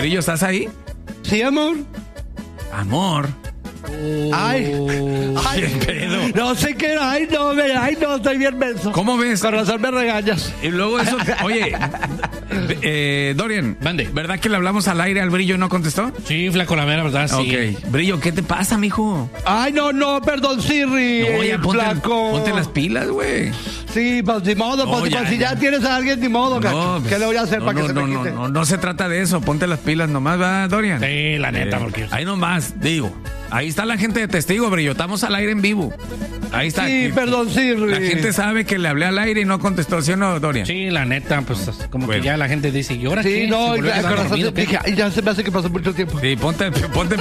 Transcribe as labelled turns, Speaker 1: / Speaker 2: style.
Speaker 1: Brillo, ¿estás ahí?
Speaker 2: Sí, amor.
Speaker 1: Amor.
Speaker 2: Ay,
Speaker 1: ¿Qué pedo?
Speaker 2: no sé qué, no, estoy bien menso.
Speaker 1: ¿Cómo ves?
Speaker 2: Con razón me regañas.
Speaker 1: Y luego eso, oye, Dorian,
Speaker 3: Mande.
Speaker 1: ¿verdad que le hablamos al aire al Brillo y no contestó?
Speaker 3: Sí, flaco, la mera verdad, sí.
Speaker 1: Ok. Brillo, ¿qué te pasa, mijo?
Speaker 2: Ay, no, perdón, Siri.
Speaker 1: No, ya
Speaker 2: flaco.
Speaker 1: ponte las pilas, güey.
Speaker 2: Sí, pues ni modo,
Speaker 1: No,
Speaker 2: pues,
Speaker 1: ya,
Speaker 2: pues, si ya tienes a alguien, ni modo, gacho. ¿Qué le voy a hacer para que se me quite?
Speaker 1: No se trata de eso, ponte las pilas nomás, ¿va, Dorian?
Speaker 3: Sí, la neta, porque...
Speaker 1: Ahí nomás, digo. Ahí está la gente de testigo, Brillo. Estamos al aire en vivo. Ahí está.
Speaker 2: Sí, perdón, Siri.
Speaker 1: La gente sabe que le hablé al aire y no contestó, ¿sí o no, Dorian?
Speaker 3: Sí, la neta, pues como
Speaker 1: Bueno.
Speaker 3: que ya la gente dice, ¿y ahora
Speaker 2: Sí,
Speaker 3: qué?
Speaker 2: no,
Speaker 3: ¿Se volvió a quedar
Speaker 2: corazón,
Speaker 3: dormido, qué?
Speaker 2: dije, ay, ya se me hace que pasó mucho tiempo.
Speaker 1: Sí, ponte